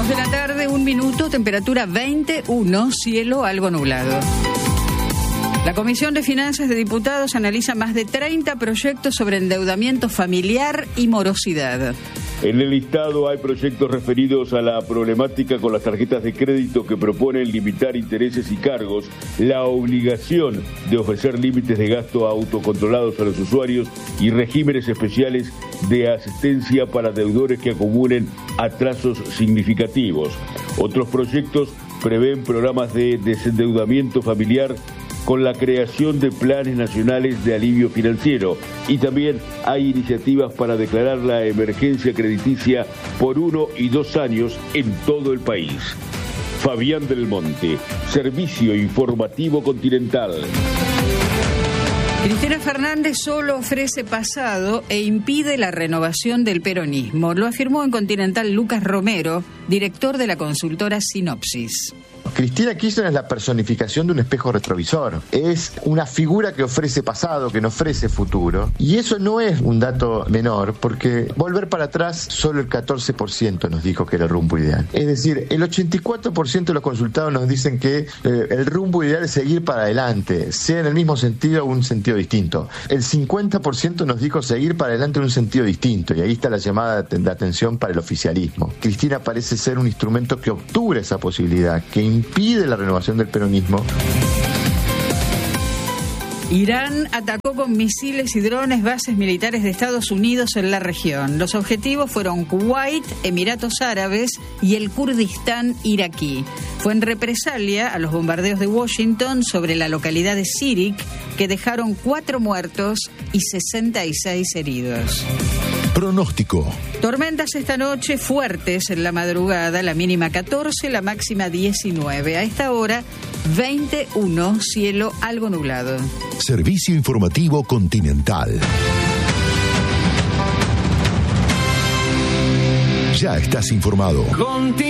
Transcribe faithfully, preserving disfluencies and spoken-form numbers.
Dos de la tarde, un minuto, temperatura veintiuno, cielo algo nublado. La Comisión de Finanzas de Diputados analiza más de treinta proyectos sobre endeudamiento familiar y morosidad. En el listado hay proyectos referidos a la problemática con las tarjetas de crédito que proponen limitar intereses y cargos, la obligación de ofrecer límites de gasto autocontrolados a los usuarios y regímenes especiales de asistencia para deudores que acumulen atrasos significativos. Otros proyectos prevén programas de desendeudamiento familiar con la creación de planes nacionales de alivio financiero, y también hay iniciativas para declarar la emergencia crediticia por uno y dos años en todo el país. Fabián del Monte, Servicio Informativo Continental. Cristina Fernández solo ofrece pasado e impide la renovación del peronismo. Lo afirmó en Continental Lucas Romero, director de la consultora Sinopsis. Cristina Kirchner es la personificación de un espejo retrovisor. Es una figura que ofrece pasado, que no ofrece futuro. Y eso no es un dato menor, porque volver para atrás, solo el catorce por ciento nos dijo que era el rumbo ideal. Es decir, el ochenta y cuatro por ciento de los consultados nos dicen que eh, el rumbo ideal es seguir para adelante, sea en el mismo sentido o un sentido distinto. El cincuenta por ciento nos dijo seguir para adelante en un sentido distinto, y ahí está la llamada de atención para el oficialismo. Cristina parece ser un instrumento que obtura esa posibilidad, que impide la renovación del peronismo. Irán atacó con misiles y drones bases militares de Estados Unidos en la región. Los objetivos fueron Kuwait, Emiratos Árabes y el Kurdistán iraquí. Fue en represalia a los bombardeos de Washington sobre la localidad de Sirik, que dejaron cuatro muertos y sesenta y seis heridos. Pronóstico. Tormentas esta noche fuertes en la madrugada, la mínima catorce, la máxima diecinueve. A esta hora, veintiuno, cielo algo nublado. Servicio Informativo Continental. Ya estás informado.